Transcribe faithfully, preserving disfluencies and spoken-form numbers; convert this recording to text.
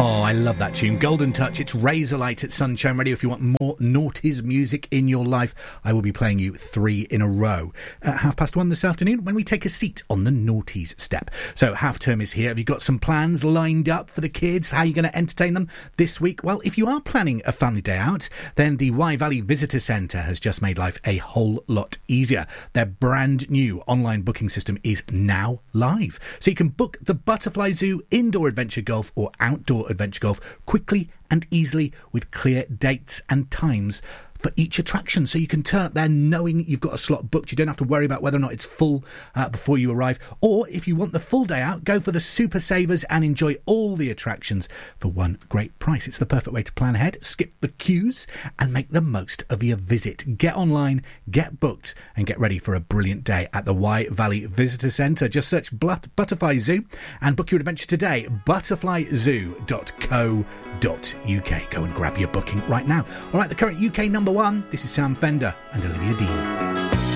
Oh, I love that tune. Golden Touch. It's Razorlight at Sunshine Radio. If you want more noughties music in your life, I will be playing you three in a row at half past one this afternoon when we take a seat on the noughties step. So half term is here. Have you got some plans lined up for the kids? How are you going to entertain them this week? Well, if you are planning a family day out, then the Wye Valley Visitor Centre has just made life a whole lot easier. Their brand new online booking system is now live. So you can book the Butterfly Zoo indoor adventure golf or outdoor adventure golf quickly and easily with clear dates and times for each attraction, so you can turn up there knowing you've got a slot booked. You don't have to worry about whether or not it's full uh, before you arrive. Or if you want the full day out, go for the Super Savers and enjoy all the attractions for one great price. It's the perfect way to plan ahead, skip the queues and make the most of your visit. Get online, get booked and get ready for a brilliant day at the Wye Valley Visitor Centre. Just search Butterfly Zoo and book your adventure today. butterfly zoo dot co dot uk. Go and grab your booking right now. All right, the current U K number one, this is Sam Fender and Olivia Dean.